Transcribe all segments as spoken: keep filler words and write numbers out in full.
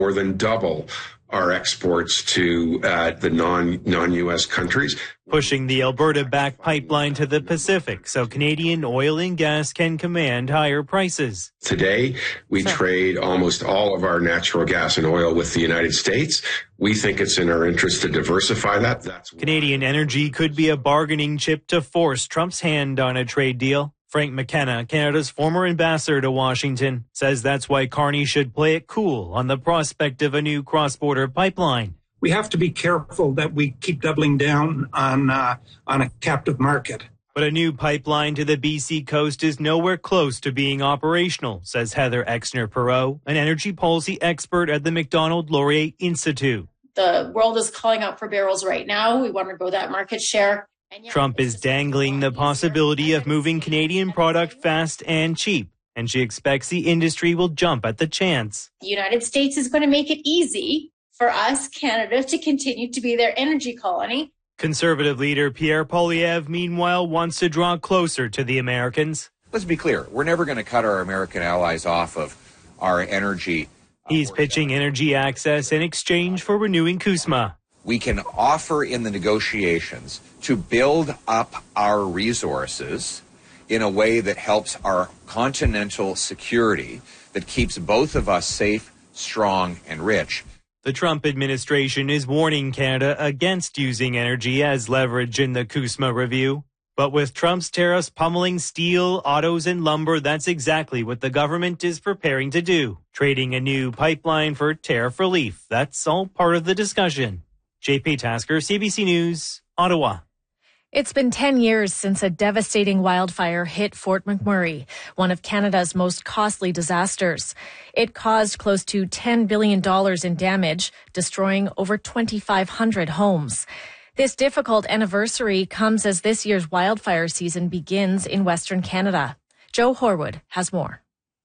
more than double our exports to uh, the non, non-U S countries. Pushing the Alberta-backed pipeline to the Pacific so Canadian oil and gas can command higher prices. Today, we trade almost all of our natural gas and oil with the United States. We think it's in our interest to diversify that. That's Canadian energy could be a bargaining chip to force Trump's hand on a trade deal. Frank McKenna, Canada's former ambassador to Washington, says that's why Carney should play it cool on the prospect of a new cross-border pipeline. We have to be careful that we keep doubling down on uh, on a captive market. But a new pipeline to the B C coast is nowhere close to being operational, says Heather Exner-Perot, an energy policy expert at the Macdonald-Laurier Institute. The world is calling out for barrels right now. We want to grow that market share. Trump is dangling the possibility of moving Canadian product fast and cheap, and she expects the industry will jump at the chance. The United States is going to make it easy for us, Canada, to continue to be their energy colony. Conservative leader Pierre Poilievre, meanwhile, wants to draw closer to the Americans. Let's be clear. We're never going to cut our American allies off of our energy. He's pitching energy access in exchange for renewing CUSMA. We can offer in the negotiations to build up our resources in a way that helps our continental security, that keeps both of us safe, strong, and rich. The Trump administration is warning Canada against using energy as leverage in the CUSMA review. But with Trump's tariffs pummeling steel, autos, and lumber, that's exactly what the government is preparing to do. Trading a new pipeline for tariff relief. That's all part of the discussion. J P Tasker, C B C News, Ottawa. It's been ten years since a devastating wildfire hit Fort McMurray, one of Canada's most costly disasters. It caused close to ten billion dollars in damage, destroying over twenty-five hundred homes. This difficult anniversary comes as this year's wildfire season begins in Western Canada. Joe Horwood has more.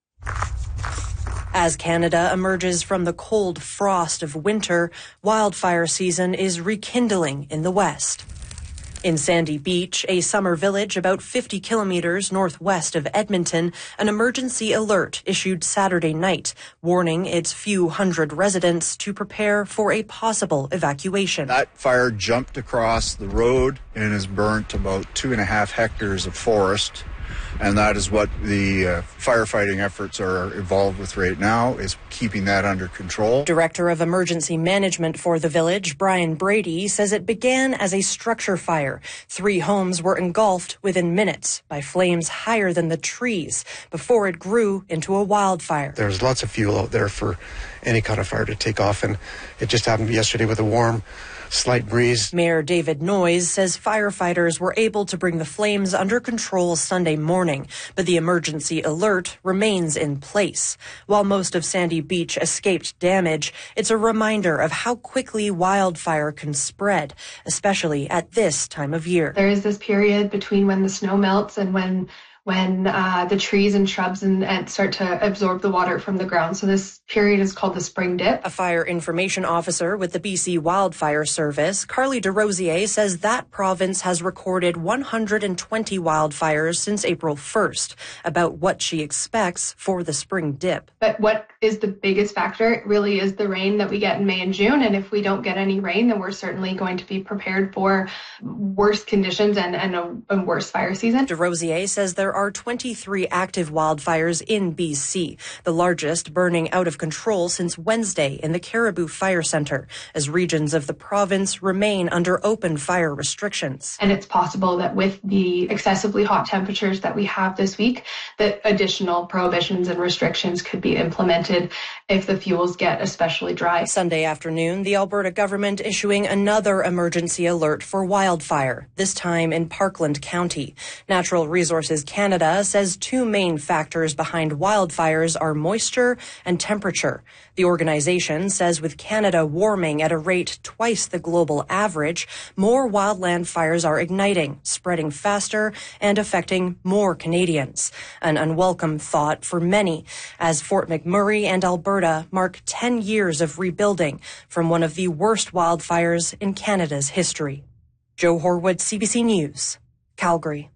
As Canada emerges from the cold frost of winter, wildfire season is rekindling in the west. In Sandy Beach, a summer village about fifty kilometers northwest of Edmonton, an emergency alert issued Saturday night, warning its few hundred residents to prepare for a possible evacuation. That fire jumped across the road and has burnt about two and a half hectares of forest. And that is what the uh, firefighting efforts are involved with right now, is keeping that under control. Director of Emergency Management for the village, Brian Brady, says it began as a structure fire. Three homes were engulfed within minutes by flames higher than the trees before it grew into a wildfire. There's lots of fuel out there for any kind of fire to take off, and it just happened yesterday with a warm, slight breeze. Mayor David Noyes says firefighters were able to bring the flames under control Sunday morning, but the emergency alert remains in place. While most of Sandy Beach escaped damage, it's a reminder of how quickly wildfire can spread, especially at this time of year. There is this period between when the snow melts and when when uh, the trees and shrubs and, and start to absorb the water from the ground. So this period is called the spring dip. A fire information officer with the B C Wildfire Service, Carly DeRosier, says that province has recorded one hundred twenty wildfires since April first, about what she expects for the spring dip. But what is the biggest factor really is the rain that we get in May and June. And if we don't get any rain, then we're certainly going to be prepared for worse conditions and, and a, a worse fire season. DeRosier says there are twenty-three active wildfires in B C, the largest burning out of control since Wednesday in the Caribou Fire Centre, as regions of the province remain under open fire restrictions. And it's possible that with the excessively hot temperatures that we have this week, that additional prohibitions and restrictions could be implemented if the fuels get especially dry. Sunday afternoon, the Alberta government issuing another emergency alert for wildfire, this time in Parkland County. Natural Resources Canada says two main factors behind wildfires are moisture and temperature. The organization says with Canada warming at a rate twice the global average, more wildland fires are igniting, spreading faster, and affecting more Canadians. An unwelcome thought for many, as Fort McMurray and Alberta mark ten years of rebuilding from one of the worst wildfires in Canada's history. Joe Horwood, C B C News, Calgary.